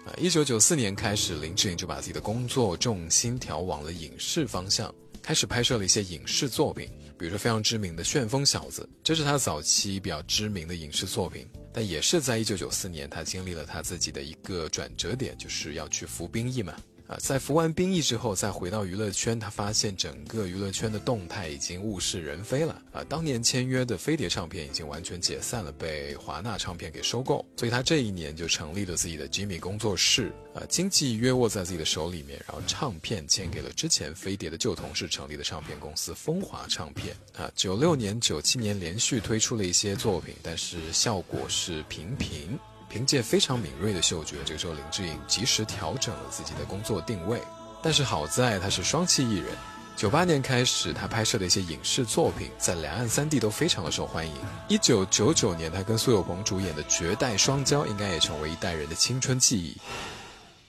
1994年开始，林志颖就把自己的工作重心调往了影视方向，开始拍摄了一些影视作品，比如说非常知名的《旋风小子》，这是他早期比较知名的影视作品。但也是在1994年，他经历了他自己的一个转折点，就是要去服兵役嘛。在服完兵役之后，再回到娱乐圈，他发现整个娱乐圈的动态已经物是人非了。当年签约的飞碟唱片已经完全解散了，被华纳唱片给收购，所以他这一年就成立了自己的吉米工作室，经济约握在自己的手里面，然后唱片签给了之前飞碟的旧同事成立的唱片公司风华唱片。96年、97年连续推出了一些作品，但是效果是平平。凭借非常敏锐的嗅觉，这个时候林志颖及时调整了自己的工作定位。但是好在他是双栖艺人，98年开始他拍摄的一些影视作品在两岸三地都非常的受欢迎。1999年他跟苏有朋主演的《绝代双骄》应该也成为一代人的青春记忆。